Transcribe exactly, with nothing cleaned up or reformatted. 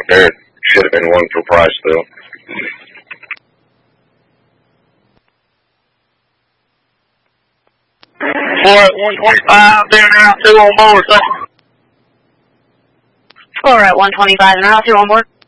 There should have been one for Price, though. Four at one twenty-five, there now, two on board, sir. Four at one twenty-five, and now two on board.